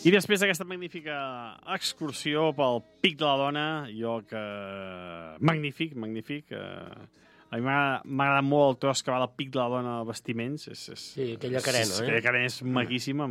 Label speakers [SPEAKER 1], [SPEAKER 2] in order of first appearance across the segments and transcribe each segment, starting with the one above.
[SPEAKER 1] I després d'aquesta magnífica excursió pel Pic de la Dona, jo que... Magnífic. A mi m'ha agradat molt el tros que va del Pic de la Dona als Bastiments.
[SPEAKER 2] Sí, aquella carena,
[SPEAKER 1] Aquella carena és maquíssima.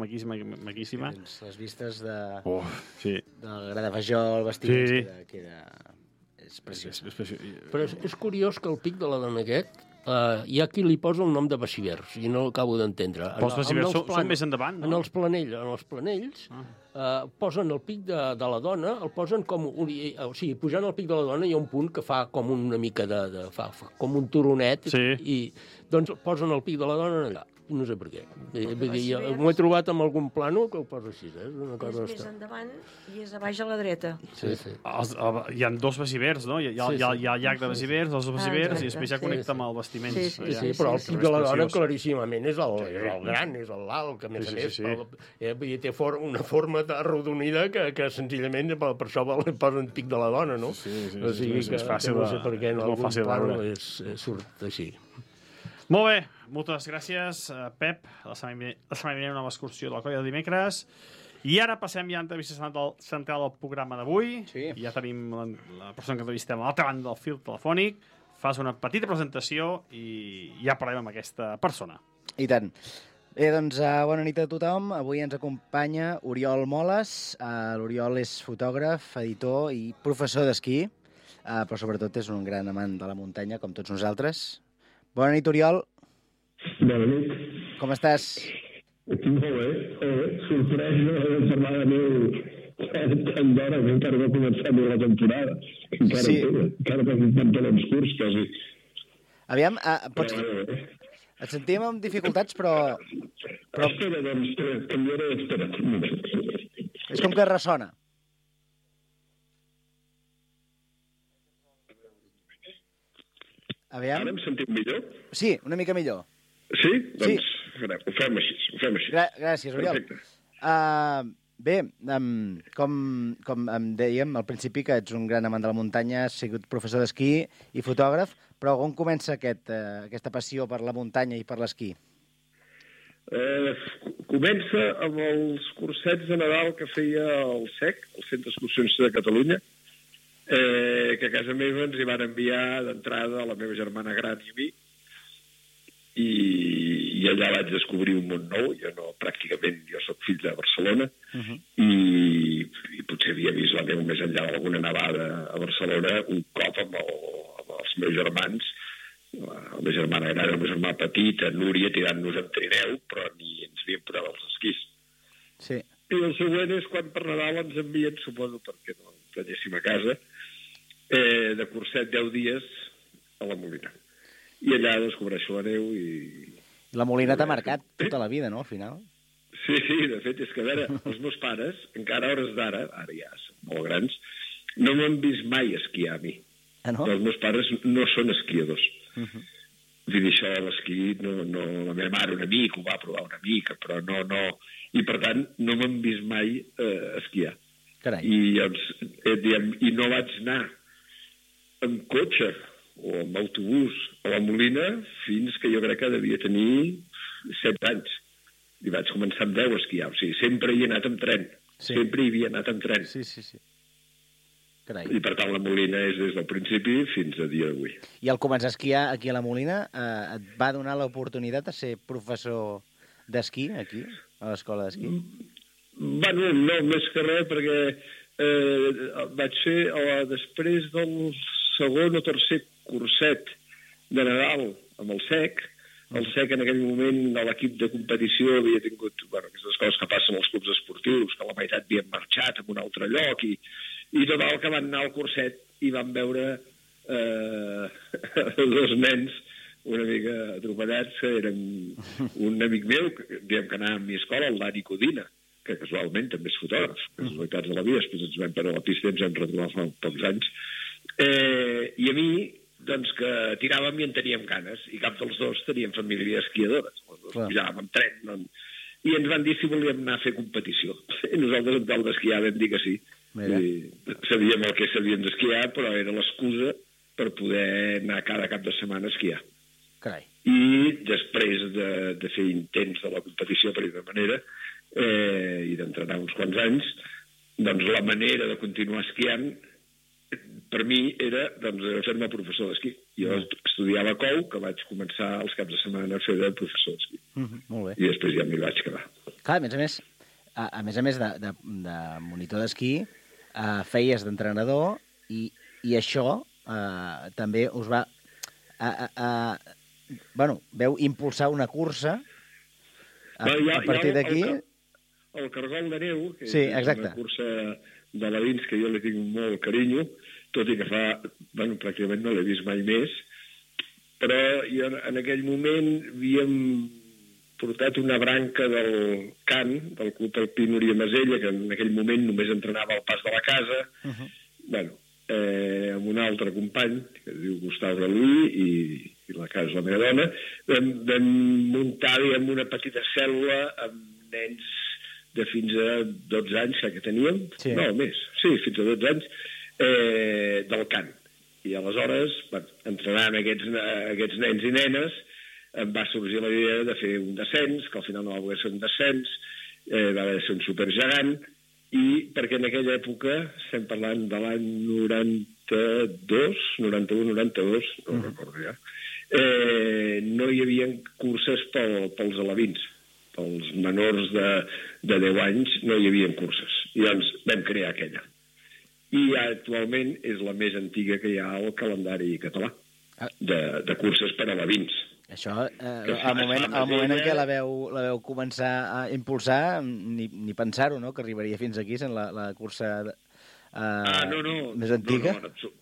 [SPEAKER 2] Les vistes de...
[SPEAKER 1] Sí.
[SPEAKER 2] Del Gra de Fajol, Bastiments,
[SPEAKER 1] Sí.
[SPEAKER 2] queda... És preciós.
[SPEAKER 3] Però és curiós que el Pic de la Dona aquest hi ha qui li posa el nom de Bacivers, i no acabo d'entendre.
[SPEAKER 1] Però els Bacivers són més endavant, no?
[SPEAKER 3] En els planells posen el Pic de la Dona, el posen com... O sigui, pujant al Pic de la Dona hi ha un punt que fa com una mica fa com un turonet, i doncs posen el Pic de la Dona allà. No sé per què. M'ho he trobat amb algun plano que ho posa així, és una cosa...
[SPEAKER 4] És més endavant i és a baix a la dreta.
[SPEAKER 3] Sí.
[SPEAKER 1] Hi ha dos Bacivers, no? Hi ha el llac de Bacivers, els dos Bacivers, i després ja connecta amb el Bastiments.
[SPEAKER 3] Sí, però el Pic de la Dona claríssimament és el gran, és l'alt, que a més a més té una forma arrodonida que senzillament per això posen Pic de la Dona, no?
[SPEAKER 1] Sí, és fàcil.
[SPEAKER 3] No sé per què en algun plano surt així.
[SPEAKER 1] Molt bé, moltes gràcies, Pep. La setmana vinent una nova excursió de la colla de dimecres. I ara passem ja a l'entrevista central del programa d'avui.
[SPEAKER 2] Sí.
[SPEAKER 1] Ja tenim la persona que entrevistem a l'altra banda del fil telefònic. Fas una petita presentació i ja parlem amb aquesta persona.
[SPEAKER 2] I tant. Bé, doncs, bona nit a tothom. Avui ens acompanya Oriol Moles. L'Oriol és fotògraf, editor i professor d'esquí, però sobretot és un gran amant de la muntanya, com tots nosaltres. Bona nit, Oriol.
[SPEAKER 5] Bona nit.
[SPEAKER 2] Com estàs?
[SPEAKER 5] Molt bé. Sorprès de parlar de neu tant d'hora que encara no ha començat ni la temporada. Encara fan talons curts, quasi.
[SPEAKER 2] Aviam, et sentim amb dificultats, però...
[SPEAKER 5] Espera, doncs, canviaré, espera.
[SPEAKER 2] És com que ressona. Aviam.
[SPEAKER 5] Ara em sentim millor?
[SPEAKER 2] Sí, una mica millor.
[SPEAKER 5] Sí? Doncs ho fem així.
[SPEAKER 2] Gràcies, Oriol. Bé, com em dèiem al principi, que ets un gran amant de la muntanya, has sigut professor d'esquí i fotògraf, però on comença aquesta passió per la muntanya i per l'esquí?
[SPEAKER 5] Comença amb els cursets de Nadal que feia el CEC, el Centre d'Excursions de Catalunya, que a casa meva ens hi van enviar d'entrada a la meva germana gran i a mi, i allà vaig descobrir un món nou. Jo soc fill de Barcelona, i potser havia vist la neu més enllà d'alguna nevada a Barcelona un cop amb els meus germans, la meva germana gran i el meu germà petit, a Núria, tirant-nos en trineu, però ni ens havíem posat els esquís.
[SPEAKER 2] Sí.
[SPEAKER 5] I el següent és quan per Nadal ens envien, suposo perquè no ens anéssim a casa, de curset 10 dies a la Molina. I allà descobreixo la neu i...
[SPEAKER 2] La Molina t'ha marcat tota la vida, no, al final?
[SPEAKER 5] Sí, de fet, és que a veure, els meus pares, encara a hores d'ara, ara ja són molt grans, no m'han vist mai esquiar a mi.
[SPEAKER 2] Ah, no?
[SPEAKER 5] Els meus pares no són esquiadors. Vull dir, això de l'esquí, la meva mare, un amic, ho va provar una mica, però no... I, per tant, no m'han vist mai esquiar.
[SPEAKER 2] Carai.
[SPEAKER 5] I no vaig anar amb cotxe o amb autobús a la Molina fins que jo crec que devia tenir 7 anys. I vaig començar amb 10 a esquiar. O sigui, sempre hi he anat amb tren.
[SPEAKER 2] Sí.
[SPEAKER 5] Sempre hi havia anat amb tren.
[SPEAKER 2] Sí. Carai.
[SPEAKER 5] I per tant la Molina és des del principi fins a dia d'avui.
[SPEAKER 2] I al començar a esquiar aquí a la Molina et va donar l'oportunitat de ser professor d'esquí aquí, a l'escola d'esquí?
[SPEAKER 5] Bueno, no, més que res, perquè vaig fer, després del segon o tercer curset de Nadal amb el CEC, el CEC en aquell moment a l'equip de competició havia tingut aquestes coses que passen als clubs esportius, que la meitat havien marxat a un altre lloc, i total que van anar al curset i van veure dos nens una mica atropellats, que eren un amic meu, que anava a mi escola, el Dani Codina, que casualment també és fotògraf, casualitats de la vida, després ens vam perdre la pista i ens vam retrobar fa pocs anys, i a mi, doncs, que tiràvem i en teníem ganes, i cap dels dos teníem família esquiadora, els dos pujàvem amb tren, i ens van dir si volíem anar a fer competició. I nosaltres, en tal d'esquiar, vam dir que sí. I sabíem el que sabíem d'esquiar, però era l'excusa per poder anar cada cap de setmana a esquiar.
[SPEAKER 2] Carai.
[SPEAKER 5] I després de fer intents de la competició per una manera, i d'entrenar uns quants anys, doncs la manera de continuar esquiant per mi era fer-me professor d'esquí. Jo estudiava a COU, que vaig començar els caps de setmana a fer de professor d'esquí.
[SPEAKER 2] Molt bé.
[SPEAKER 5] I després ja m'hi vaig quedar.
[SPEAKER 2] Clar, a més de monitor d'esquí, feies d'entrenador i això també us va... veu impulsar una cursa a partir d'aquí...
[SPEAKER 5] El Cargol de Neu, que
[SPEAKER 2] sí,
[SPEAKER 5] és una cursa de l'Alins que jo li tinc molt carinyo, tot i que pràcticament no l'he vist mai més, però jo en aquell moment havíem portat una branca del CAN, del Club Alpí Núria Masella, que en aquell moment només entrenava al pas de la casa, amb un altre company, que es diu Gustau Reluí, i la casa és la meva dona, vam muntar una petita cèl·lula amb nens de fins a 12 anys, que teníem, no, més, sí, fins a 12 anys, del CAN. I aleshores, entrenant aquests nens i nenes, em va sorgir la idea de fer un descens, que al final no va poder ser un descens, va haver de ser un supergegant, i perquè en aquella època, estem parlant de l'any 92, 91, 92, no ho recordo ja, no hi havia curses pels alevins. Pels menors de 10 anys no hi havia curses. I doncs vam crear aquella. I actualment és la més antiga que hi ha al calendari català, de curses per alevins.
[SPEAKER 2] Això, al moment en què la veu començar a impulsar, ni pensar-ho, no?, que arribaria fins aquí, sent la cursa més antiga.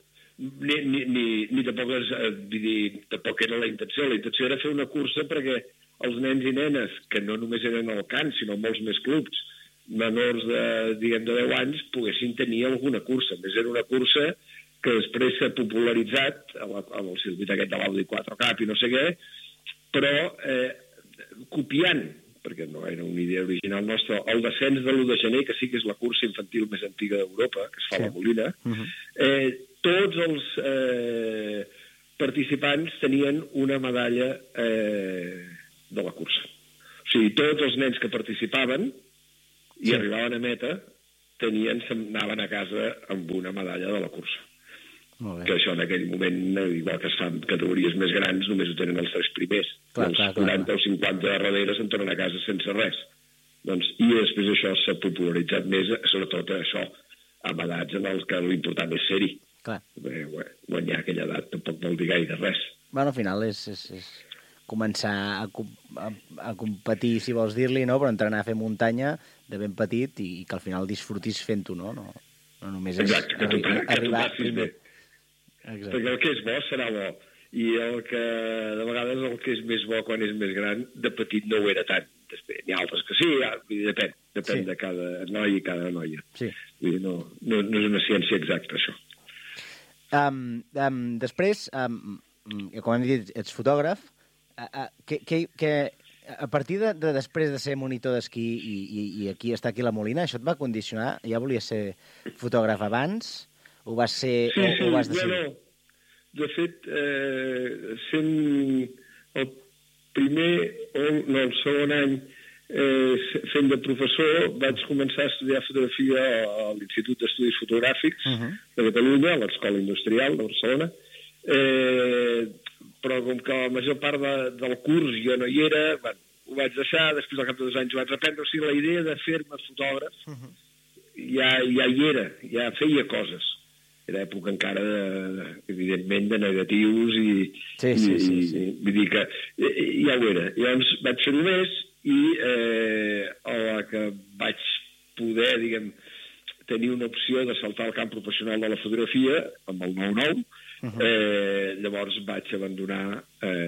[SPEAKER 5] Ni tampoc era la intenció. La intenció era fer una cursa perquè els nens i nenes, que no només eren al CAN, sinó molts més clubs, menors de 10 anys, poguessin tenir alguna cursa. A més, era una cursa que després s'ha popularitzat amb el circuit aquest de l'Audi 4Cup i no sé què, però copiant, perquè no era una idea original nostra, el descens de l'1 de gener, que sí que és la cursa infantil més antiga d'Europa, que es fa a la Molina, tots els participants tenien una medalla de la cursa. O sigui, tots els nens que participaven i arribaven a meta anaven a casa amb una medalla de la cursa. Que això en aquell moment, igual que es fan categories més grans, només ho tenen els 3 primers. Els 40 o 50 de darrere se'n tornen a casa sense res. I després això s'ha popularitzat més, sobretot això, amb edats en els que l'important és ser-hi. Guanyar aquella edat tampoc vol dir gaire res.
[SPEAKER 2] Bueno, al final és començar a competir, si vols dir-li, no? Però entrenar a fer muntanya de ben petit i que al final disfrutis fent-ho, no? No només és arribar primer.
[SPEAKER 5] Perquè el que és bo serà bo. I de vegades el que és més bo quan és més gran, de petit no ho era tant. N'hi ha altres que sí, depèn de cada noi i cada noia. No és una ciència exacta, això.
[SPEAKER 2] Després, com hem dit, ets fotògraf. A partir de després de ser monitor d'esquí i aquí està aquí la Molina, això et va condicionar? Ja volies ser fotògraf abans? Ho vas ser o vas decidir?
[SPEAKER 5] No. De fet, sent el primer el segon any fent de professor, vaig començar a estudiar fotografia a l'Institut d'Estudis Fotogràfics de Catalunya, a l'Escola Industrial de Barcelona, però com que la major part del curs jo no hi era, ho vaig deixar, després al cap de 2 anys ho vaig reprendre. O sigui, la idea de fer-me fotògraf ja hi era, ja feia coses. Era època encara, evidentment, de negatius i vull dir que ja ho era. Llavors vaig fer-ho més i a la que vaig poder, diguem, tenir una opció de saltar al camp professional de la fotografia amb el 9-9, llavors vaig abandonar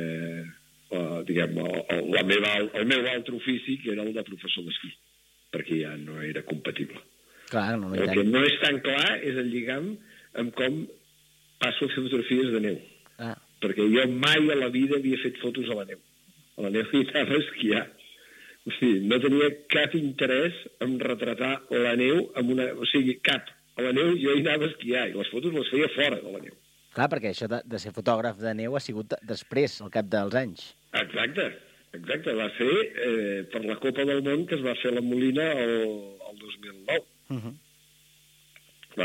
[SPEAKER 5] el meu altre ofici, que era el de professor d'esquí, perquè ja no era compatible. El que no és tan clar és el lligam amb com passo a fer fotografies de neu. Perquè jo mai a la vida havia fet fotos a la neu. A la neu hi anava a esquiar. O sigui, no tenia cap interès en retratar la neu o sigui, cap. A la neu jo hi anava a esquiar i les fotos les feia fora de la neu.
[SPEAKER 2] Clar, perquè això de ser fotògraf de neu ha sigut després, al cap dels anys.
[SPEAKER 5] Exacte. Exacte, va ser per la Copa del Món que es va fer la Molina el 2009. Clar,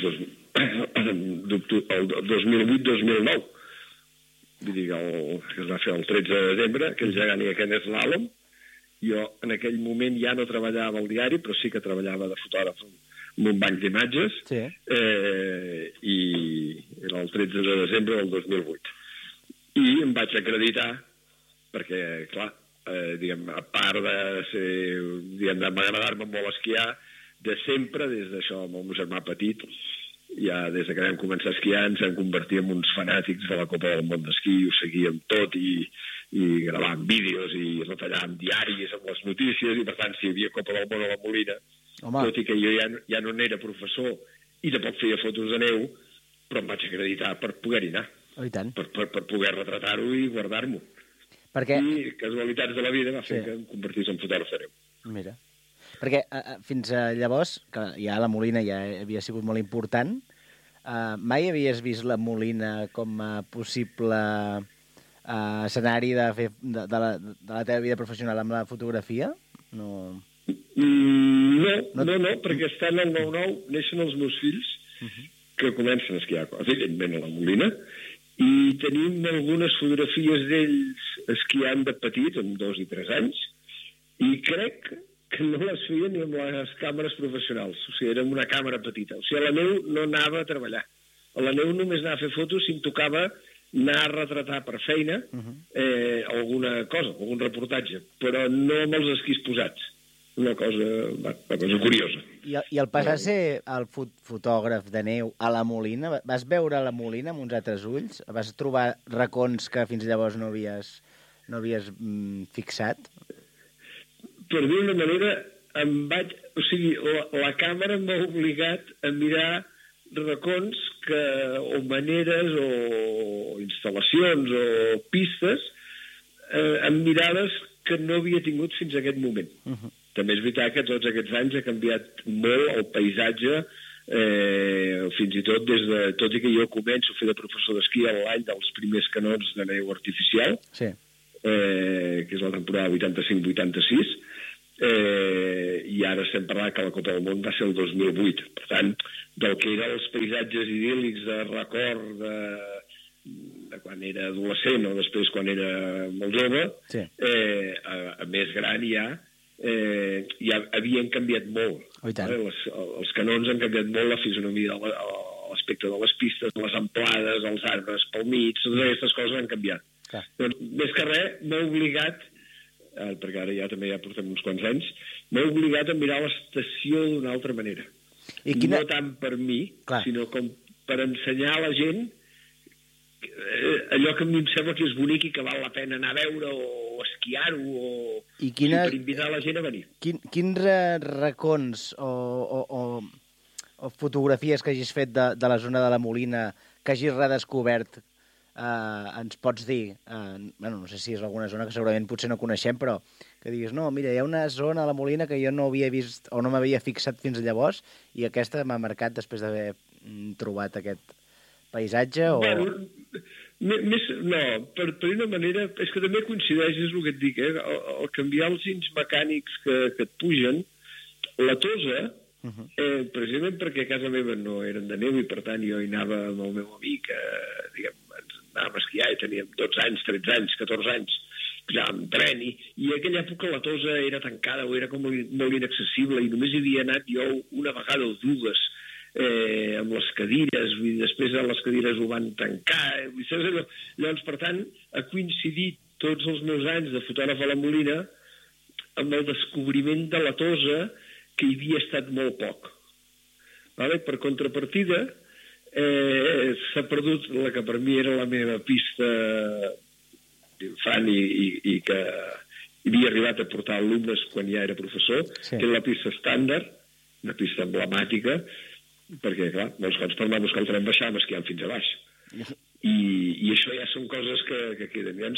[SPEAKER 5] el 2008-2009. Vull dir, que es va fer el 13 de desembre, aquell gegant i aquell eslàlom. Jo en aquell moment ja no treballava al diari, però sí que treballava de fotògraf en un banc d'imatges, i era el 13 de desembre del 2008. I em vaig acreditar, perquè, clar, a part de ser, m'agradar-me molt esquiar, de sempre, des d'això, amb el meu germà petit, ja des que vam començar a esquiar ens vam convertir en uns fanàtics de la Copa del Món d'esquí, ho seguíem tot i gravàvem vídeos i retallàvem diaris amb les notícies i per tant si hi havia Copa del Món a la Molina, tot i que jo ja no n'era professor i tampoc feia fotos de neu, però em vaig acreditar per poder-hi anar, per poder retratar-ho i guardar-m'ho. I casualitats de la vida va fer que em convertís en fotògraf de neu.
[SPEAKER 2] Mira. Perquè fins llavors, que ja la Molina ja havia sigut molt important, mai havies vist la Molina com a possible escenari de la teva vida professional amb la fotografia? No,
[SPEAKER 5] perquè estan al 9-9, neixen els meus fills, que comencen a esquiar, evidentment, a la Molina, i tenim algunes fotografies d'ells esquiant de petits, amb 2 i 3 anys, i crec que no les feien ni amb les càmeres professionals. O sigui, era amb una càmera petita. O sigui, a la neu no anava a treballar. A la neu només anava a fer fotos si em tocava anar a retratar per feina alguna cosa, algun reportatge, però no amb els esquís posats. Una cosa curiosa.
[SPEAKER 2] I el passar a ser el fotògraf de neu a la Molina, vas veure la Molina amb uns altres ulls? Vas trobar racons que fins llavors no havies fixat?
[SPEAKER 5] Per dir una manera, la càmera m'ha obligat a mirar racons o maneres o instal·lacions o pistes amb mirades que no havia tingut fins a aquest moment. També és veritat que tots aquests anys ha canviat molt el paisatge, fins i tot tot i que jo començo a fer de professor d'esquí a l'any dels primers canons de neu artificial, que és la temporada 85-86, i ara estem parlant que la Copa del Món va ser el 2008. Per tant, del que eren els paisatges idíl·lics de record de quan era adolescent o després quan era molt jove, a més gran ja havien canviat molt. Els canons han canviat molt, la fisonomia, l'aspecte de les pistes, les amplades, els arbres pel mig, totes aquestes coses han canviat. Doncs, més que res, m'ha obligat, perquè ara ja també portem uns quants anys, m'ha obligat a mirar l'estació d'una altra manera. No tant per mi, sinó com per ensenyar a la gent allò que a mi em sembla que és bonic i que val la pena anar a veure o esquiar-ho o per invitar la gent a venir.
[SPEAKER 2] Quins racons o fotografies que hagis fet de la zona de la Molina que hagis redescobert ens pots dir, no sé si és alguna zona que segurament potser no coneixem, però que diguis, no, mira, hi ha una zona a la Molina que jo no havia vist o no m'havia fixat fins llavors i aquesta m'ha marcat després d'haver trobat aquest paisatge o...
[SPEAKER 5] No, per una manera, és que també coincideix, és el que et dic, al canviar els gins mecànics que et pugen, la tosa, precisament perquè a casa meva no eren de neu i per tant jo hi anava amb el meu amic, ens anàvem a esquiar i teníem 12 anys, 13 anys, 14 anys, pujàvem en tren i a aquella època la tosa era tancada o era com molt inaccessible i només hi havia anat jo una vegada o dues amb les cadires, i després les cadires ho van tancar, llavors per tant ha coincidit tots els meus anys de fotògraf a la Molina amb el descobriment de la tosa que hi havia estat molt poc. Per contrapartida, s'ha perdut la que per mi era la meva pista fan i que havia arribat a portar alumnes quan ja era professor, que és la pista estàndard, una pista emblemàtica, perquè, clar, molts cops per anar a buscar el tren baixàvem esquiant fins a baix. I això ja són coses que queden. Llavors,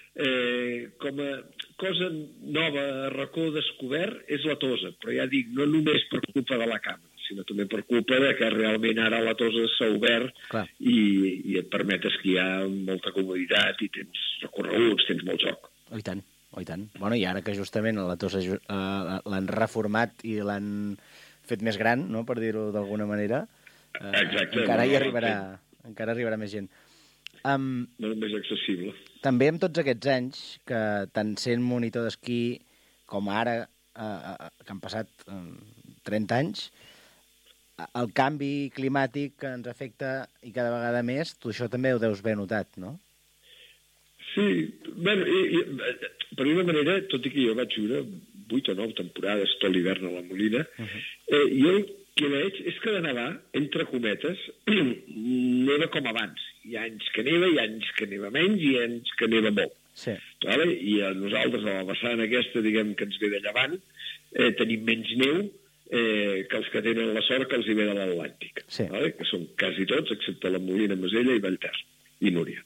[SPEAKER 5] com a cosa nova, racó descobert, és la tosa, però ja dic, no només per culpa de la càmera, sinó també per culpa de que realment ara la tosa s'ha obert i et permet esquiar amb molta comoditat i tens recorreguts, tens molt joc.
[SPEAKER 2] I tant. Oh, i tant. Bueno, i ara que justament la Tossa l'han reformat i l'han fet més gran, no?, per dir-ho d'alguna manera, encara arribarà més gent.
[SPEAKER 5] Molt més accessible.
[SPEAKER 2] També amb tots aquests anys, que tant sent monitor d'esquí com ara, que han passat 30 anys, el canvi climàtic que ens afecta i cada vegada més, tu això també ho deus haver notat, no?
[SPEAKER 5] Sí, bueno, per una manera, tot i que jo vaig viure 8 o 9 temporades tot l'hivern a la Molina, jo el que veig és que de nevar, entre cometes, neva com abans. Hi ha anys que neva, hi ha anys que neva menys, i hi ha anys que neva molt.
[SPEAKER 2] Sí.
[SPEAKER 5] Vale? I a nosaltres, a la vessant aquesta, diguem que ens ve de llevant, tenim menys neu que els que tenen la sort que els hi ve de l'Atlàntic.
[SPEAKER 2] Sí.
[SPEAKER 5] Vale? Que són quasi tots, excepte la Molina, Masella i Vallter, i Núria.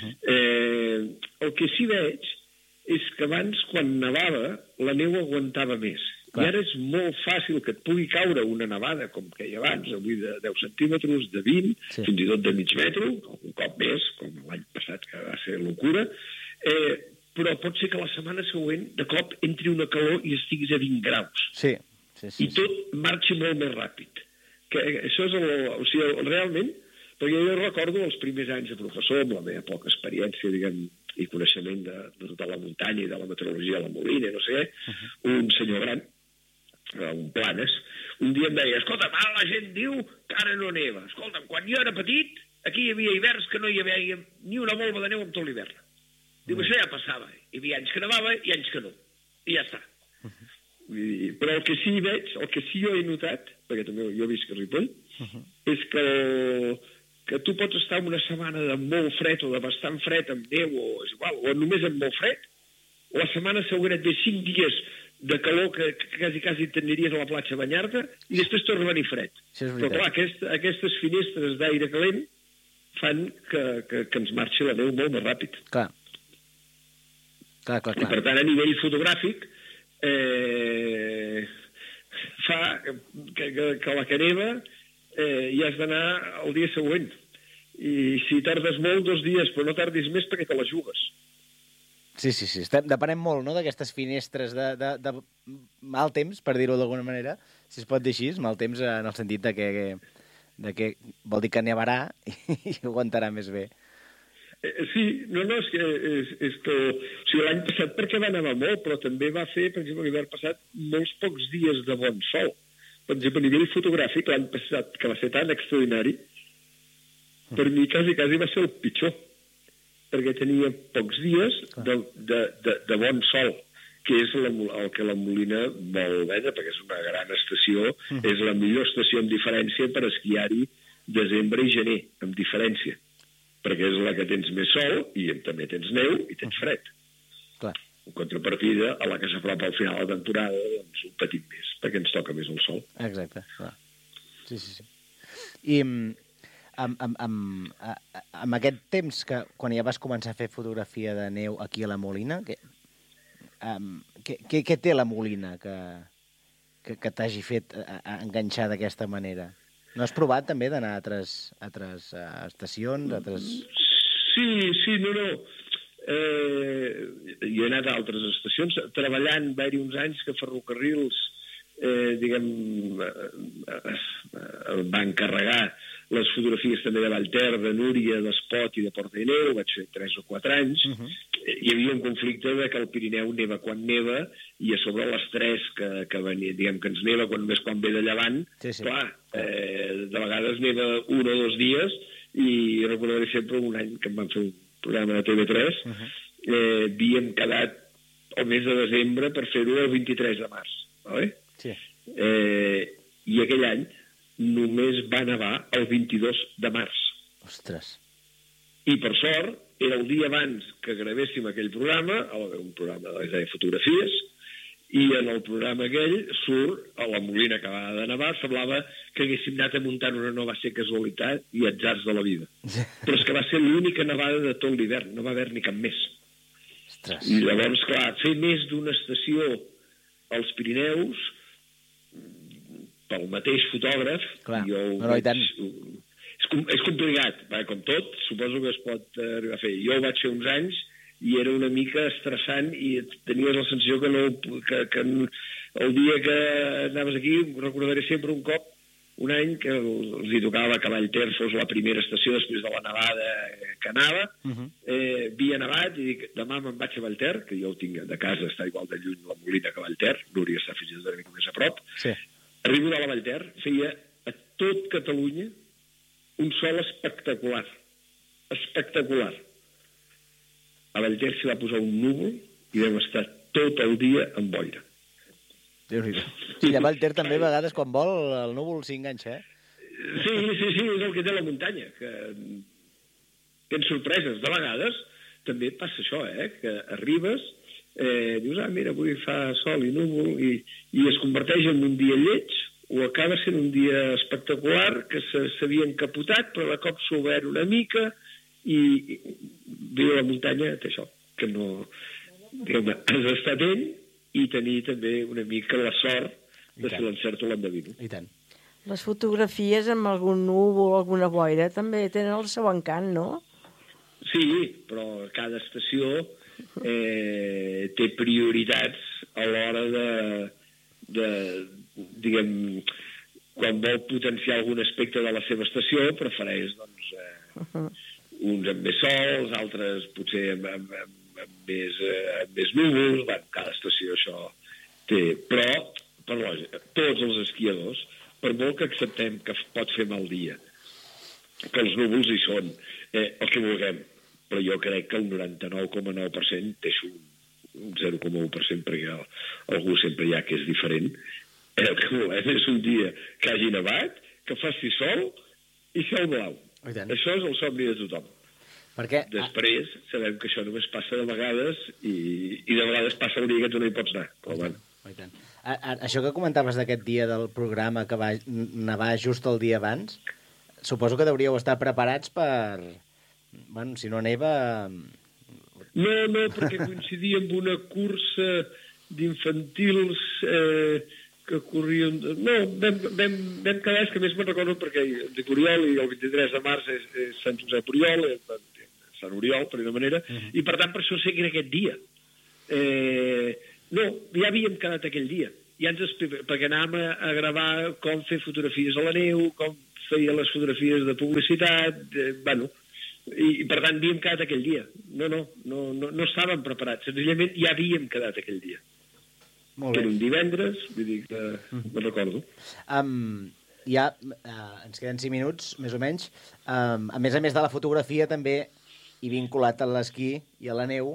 [SPEAKER 5] El que sí veig és que abans, quan nevava, la neu aguantava més. Clar. I ara és molt fàcil que et pugui caure una nevada, com que hi abans, avui de 10 centímetres, de 20, fins i tot de mig metre, un cop més, com l'any passat, que va ser locura, però pot ser que la setmana següent, de cop, entri una calor i estiguis a 20 graus.
[SPEAKER 2] Sí.
[SPEAKER 5] I tot marxi molt més ràpid. Que això és realment, perquè jo recordo els primers anys de professor, amb la meva poca experiència, diguem, i coneixement de tota la muntanya i de la meteorologia a la Molina, no sé, un senyor gran, un Planes, un dia em deia, escolta, ara la gent diu que ara no neva. Escolta'm, quan jo era petit, aquí hi havia hiverns que no hi havia ni una volva de neu en tot l'hivern. Diu, això ja passava. Hi havia anys que nevava i anys que no. I ja està. Però el que sí veig, el que sí jo he notat, perquè també jo visc a Ripoll, és que tu pots estar una setmana de molt fred o de bastant fred amb neu o és igual, o només amb molt fred, la setmana següent et ve 5 dies de calor que quasi t'aniries a la platja a banyar-te i després torna a venir fred.
[SPEAKER 2] Sí,
[SPEAKER 5] però clar, aquestes finestres d'aire calent fan que ens marxi la neu molt més ràpid.
[SPEAKER 2] Clar.
[SPEAKER 5] I per tant, a nivell fotogràfic, fa que la que neva ja has d'anar el dia següent. I si tardes molt, 2 dies, però no tardis més perquè te la jugues.
[SPEAKER 2] Sí. Depenem molt, no?, d'aquestes finestres de mal temps, per dir-ho d'alguna manera, si es pot dir així, mal temps en el sentit de que vol dir que nevarà i aguantarà més bé.
[SPEAKER 5] Sí, és que o sigui, l'any passat perquè va nevar molt, però també va fer, per exemple, l'hivern passat, molts pocs dies de bon sol. Per exemple, a nivell fotogràfic, l'any passat, que va ser tan extraordinari, per mi quasi va ser el pitjor, perquè tenia pocs dies de bon sol, que és el que la Molina vol vendre, perquè és una gran estació, és la millor estació amb diferència per esquiar-hi desembre i gener, amb diferència, perquè és la que tens més sol i també tens neu i tens fred.
[SPEAKER 2] Clar.
[SPEAKER 5] En contrapartida, a la que s'apropa al final de la temporada, doncs un petit més, perquè ens toca més el sol.
[SPEAKER 2] Exacte, clar. Sí. I amb aquest temps que, quan ja vas començar a fer fotografia de neu aquí a la Molina, què té la Molina que t'hagi fet enganxar d'aquesta manera? No has provat també d'anar a altres estacions?
[SPEAKER 5] Sí, no. Jo he anat a altres estacions, treballant, va haver-hi uns anys que Ferrocarrils va encarregar les fotografies també de Vallter, de Núria, d'Espot i de Portelleu, vaig fer 3 o 4 anys. Hi havia un conflicte de que el Pirineu neva quan neva i a sobre l'estrès que venia, diguem que ens neva només quan ve de llevant. Clar, de vegades neva 1 o 2 dies i recordaré sempre un any que em van fer un programa de TV3, havíem quedat el mes de desembre per fer-ho el 23 de març. Vale?
[SPEAKER 2] Sí.
[SPEAKER 5] I aquell any només va nevar el 22 de març.
[SPEAKER 2] Ostres.
[SPEAKER 5] I per sort, era el dia abans que gravéssim aquell programa, un programa de fotografies, i en el programa aquell surt a la Molina acabada de nevar, semblava que haguéssim anat a muntar una nova, va ser casualitat i atzars de la vida. Però és que va ser l'única nevada de tot l'hivern, no va haver-n'hi cap més.
[SPEAKER 2] Ostres.
[SPEAKER 5] I llavors, clar, fer més d'una estació als Pirineus pel mateix fotògraf, és complicat, com tot, suposo que es pot arribar a fer. Jo ho vaig fer uns anys i era una mica estressant i tenies la sensació que el dia que anaves aquí, recordaré sempre un cop, un any que els hi tocava Cavall Ter, fos la primera estació després de la nevada que anava, havia nevat i dic, demà me'n vaig a Vallter, que jo ho tinc de casa, està igual de lluny la Molina que Vallter, Núria està fins i tot una mica més a prop.
[SPEAKER 2] Sí.
[SPEAKER 5] Arribo de la Vallter, feia a tot Catalunya un sol espectacular. Espectacular. A Vallter s'hi va posar un núvol i vam estar tot el dia amb boira.
[SPEAKER 2] Déu-n'hi-do. I a Vallter també a vegades quan vol el núvol s'hi enganxa,
[SPEAKER 5] Sí, és el que té la muntanya, que tens sorpreses. De vegades també passa això, que arribes, dius, mira, avui fa sol i núvol, i es converteix en un dia lleig, o acaba sent un dia espectacular, que s'havia encapotat, però de cop s'ha obert una mica, i viure a la muntanya té això, que no... Diguem-ne, has d'estar atent i tenir també una mica la sort de fer l'encert o l'endevino.
[SPEAKER 2] I tant.
[SPEAKER 4] Les fotografies amb algun núvol o alguna boira també tenen el seu encant, no?
[SPEAKER 5] Sí, però cada estació té prioritats a l'hora de diguem, quan vol potenciar algun aspecte de la seva estació, prefereix, doncs, uns amb més sols, altres potser amb més núvols. Bueno, cada estació això té. Però, per lògica, tots els esquiadors, per molt que acceptem que pot fer mal dia, que els núvols hi són, el que vulguem, però jo crec que el 99,9% deixo un 0,1% perquè algú sempre hi ha que és diferent. El que volem és un dia que hagi nevat, que faci sol i cel blau. Això és el somni de tothom.
[SPEAKER 2] Perquè...
[SPEAKER 5] Després sabem que això només passa de vegades i de vegades passa el dia que tu no hi pots anar. Però bueno.
[SPEAKER 2] Això que comentaves d'aquest dia del programa que va nevar just el dia abans, suposo que hauríeu estar preparats per... Bueno, si no neva...
[SPEAKER 5] No, perquè coincidia amb una cursa d'infantils que corrien... No, vam quedar, és que més me'n recordo perquè de Oriol i el 23 de març és Sant Josep Oriol, Sant Oriol, per una manera, i per tant per això sé que era aquest dia. No, ja havíem quedat aquell dia, perquè anàvem a gravar com fer fotografies a la neu, com feia les fotografies de publicitat, bueno, i per tant havíem quedat aquell dia. No estàvem preparats, senzillament ja havíem quedat aquell dia.
[SPEAKER 2] Molt bé.
[SPEAKER 5] Era un divendres, vull dir que me'n recordo.
[SPEAKER 2] Ja ens queden 5 minuts, més o menys. A més de la fotografia, també, i vinculat a l'esquí i a la neu,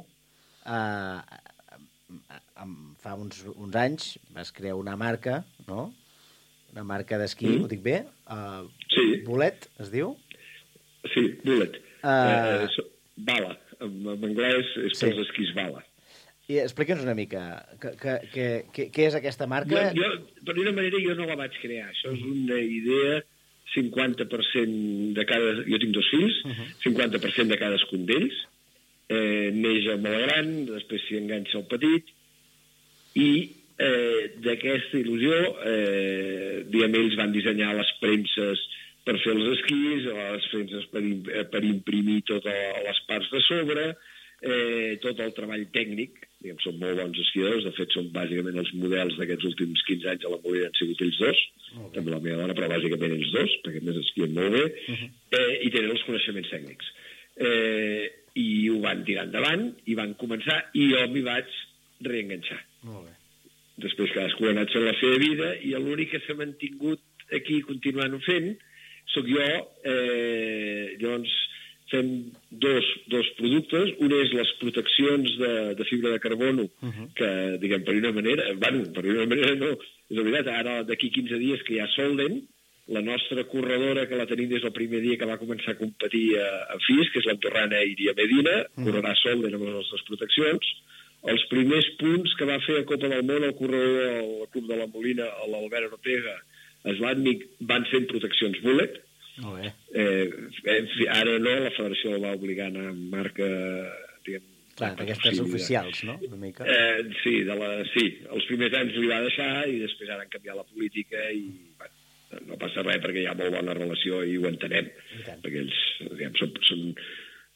[SPEAKER 2] fa uns anys vas crear una marca, no? Una marca d'esquí, ho dic bé?
[SPEAKER 5] Sí.
[SPEAKER 2] Bullet, es diu?
[SPEAKER 5] Sí, Bullet. Bala. En anglès és pels esquís bala.
[SPEAKER 2] I explica'ns una mica, què és aquesta marca?
[SPEAKER 5] Per una manera, jo no la vaig crear. Això és una idea 50% de cada... Jo tinc 2 fills, 50% de cadascun d'ells. Neix el molt gran, després s'hi enganxa el petit, i d'aquesta il·lusió, diguem, ells van dissenyar les premses per fer els esquís, les premses per imprimir totes les parts de sobre, tot el treball tècnic. Diguem, són molt bons esquiadors, de fet són bàsicament els models d'aquests últims 15 anys a la Molina han sigut ells dos, també la meva dona, però bàsicament ells dos, perquè més esquien molt bé, i tenen els coneixements tècnics. I ho van tirar endavant, i van començar, i jo m'hi vaig reenganxar.
[SPEAKER 2] Molt bé.
[SPEAKER 5] Després cadascú ha anat fent la seva vida, i l'únic que s'ha mantingut aquí continuant-ho fent sóc jo. Llavors fem dos productes. Un és les proteccions de fibra de carbono, que, diguem, per una manera no, és veritat, ara d'aquí 15 dies que ja solden, la nostra corredora, que la tenim des del primer dia que va començar a competir a FIS, que és l'andorrana Iria Medina, correrà solden amb les nostres proteccions. Els primers punts que va fer a Copa del Món el corredor del Club de la Molina, l'Albert Ortega, Slatnik, van fent proteccions Bullet.
[SPEAKER 2] Molt bé.
[SPEAKER 5] Ara no, la federació el va obligar a anar amb marca, diguem...
[SPEAKER 2] Clar, d'aquestes oficials, no? Una mica.
[SPEAKER 5] Sí, els primers anys li va deixar i després ara han canviat la política i no passa res perquè hi ha molt bona relació i ho entenem, perquè ells, diguem, són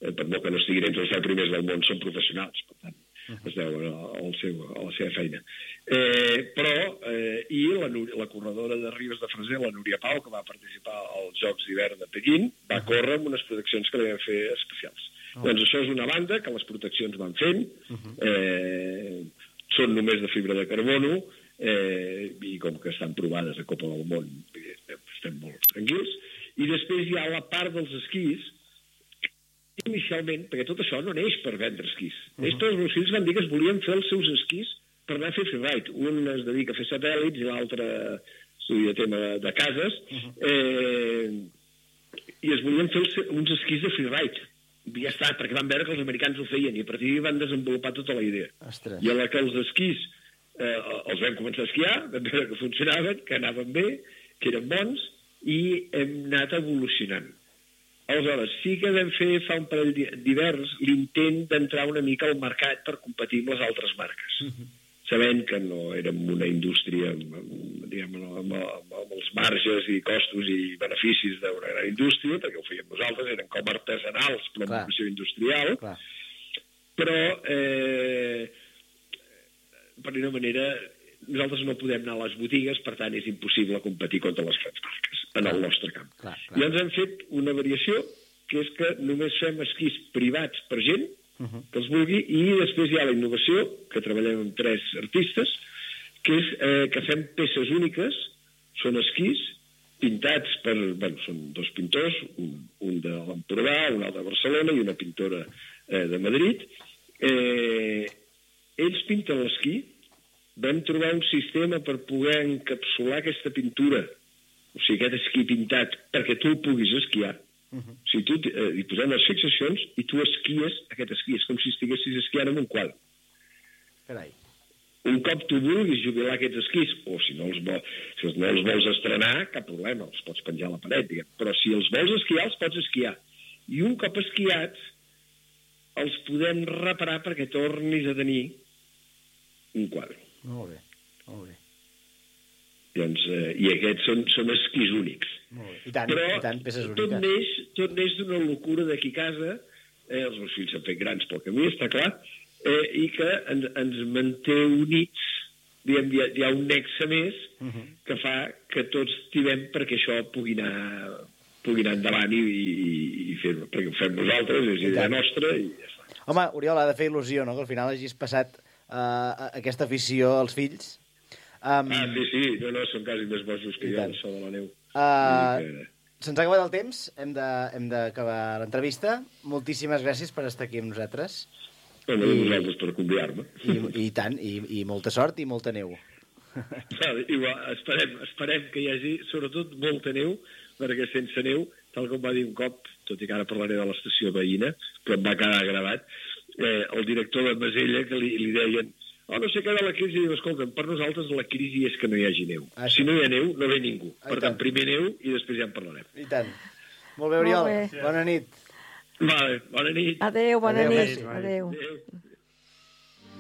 [SPEAKER 5] per molt que no estiguin entre els 10 primers del món, són professionals, per tant, es deuen a la seva feina. I la corredora de Ribes de Freser, la Núria Pau, que va participar als Jocs d'hivern de Pequín, va córrer amb unes proteccions que li vam fer especials. Doncs això és una banda que les proteccions van fent, són només de fibra de carbono, i com que estan provades a Copa del Món, estem molt tranquils. I després hi ha la part dels esquís, inicialment, perquè tot això no neix per vendre esquís. Ells, tots els meus fills van dir que es volien fer els seus esquís per anar a fer freeride. Un es dedica a fer satèl·lits i l'altre estudia tema de cases, i es volien fer uns esquís de freeride. I ja està, perquè van veure que els americans ho feien i a partir d'ahir van desenvolupar tota la idea.
[SPEAKER 2] Ostres.
[SPEAKER 5] I a la que els esquís els vam començar a esquiar, vam veure que funcionaven, que anaven bé, que eren bons, i hem anat evolucionant. Aleshores, sí que vam fer fa un parell d'hiverns l'intent d'entrar una mica al mercat per competir amb les altres marques, sabent que no érem una indústria amb els marges i costos i beneficis d'una gran indústria, perquè ho fèiem nosaltres, eren com artesanals, però amb vocació industrial, però per una manera nosaltres no podem anar a les botigues, per tant és impossible competir contra les grans marques en el nostre camp. I ens hem fet una variació, que és que només fem esquís privats per gent que els vulgui, i després hi ha la innovació, que treballem amb 3 artistes, que és que fem peces úniques, són esquís pintats per... són 2 pintors, un de l'Empordà, un altre de Barcelona i una pintora de Madrid. Ells pinten l'esquí. Vam trobar un sistema per poder encapsular aquesta pintura, o sigui, aquest esquí pintat, perquè tu el puguis esquiar. O sigui, tu hi posem les fixacions i tu esquies aquest esquí. És com si estiguessis esquiant en un quadre.
[SPEAKER 2] Carai.
[SPEAKER 5] Un cop tu vulguis jubilar aquests esquís, o si no els vols estrenar, cap problema, els pots penjar a la paret, diguem. Però si els vols esquiar, els pots esquiar. I un cop esquiats, els podem reparar perquè tornis a tenir un quadre.
[SPEAKER 2] Molt bé, molt bé.
[SPEAKER 5] Doncs, i aquests són esquís únics.
[SPEAKER 2] Molt bé. I tant, peces úniques.
[SPEAKER 5] Tot neix d'una locura d'aquí a casa, els meus fills s'han fet grans pel camí, està clar, i que ens manté units, diguem, hi ha un nexe més que fa que tots tirem perquè això pugui anar endavant i fer-ho, perquè ho fem nosaltres, és idea nostra i ja està.
[SPEAKER 2] Home, Oriol, ha de fer il·lusió, no?, que al final hagis passat aquesta afició als fills.
[SPEAKER 5] Sí, no, són quasi més bojos que jo, això de la neu.
[SPEAKER 2] Se'ns ha acabat el temps, hem d'acabar l'entrevista. Moltíssimes gràcies per estar aquí amb nosaltres.
[SPEAKER 5] Bueno, i vosaltres per convidar-me.
[SPEAKER 2] I tant, i molta sort i molta neu.
[SPEAKER 5] Igual, esperem que hi hagi, sobretot, molta neu, perquè sense neu, tal com va dir un cop, tot i que ara parlaré de l'estació veïna, però em va quedar gravat, el director de Masella, que li deien no sé què de la crisi, diu, escolta, per nosaltres la crisi és que no hi hagi neu. Si no hi ha neu, no ve ningú. Per tant, primer neu i després ja en parlarem.
[SPEAKER 2] I tant. Molt bé, Oriol. Bona nit.
[SPEAKER 5] Vale, bona nit.
[SPEAKER 4] Adéu, bona nit.
[SPEAKER 2] Adéu.
[SPEAKER 4] Adéu.